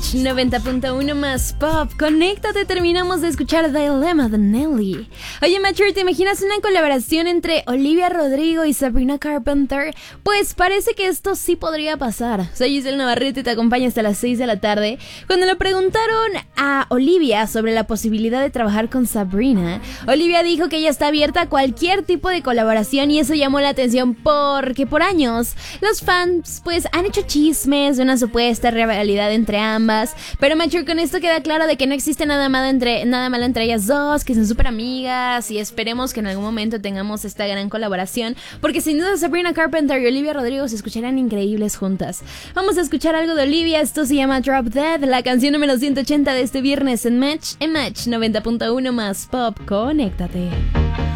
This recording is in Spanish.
Match 90.1 más pop. Conéctate, terminamos de escuchar Dilemma de Nelly. Oye, Mature, ¿te imaginas una colaboración entre Olivia Rodrigo y Sabrina Carpenter? Pues parece que esto sí podría pasar. Soy Giselle Navarrete y te acompaño hasta las 6 de la tarde. Cuando le preguntaron a Olivia sobre la posibilidad de trabajar con Sabrina, Olivia dijo que ella está abierta a cualquier tipo de colaboración, y eso llamó la atención porque por años los fans pues han hecho chismes de una supuesta rivalidad entre ambas, pero Mature, con esto queda claro de que no existe nada malo entre ellas dos, que son súper amigas, y esperemos que en algún momento tengamos esta gran colaboración, porque sin duda Sabrina Carpenter y Olivia Rodrigo se escucharán increíbles juntas. Vamos a escuchar algo de Olivia, esto se llama Drop Dead, la canción número 180 de este viernes en Match 90.1 más pop. Conéctate.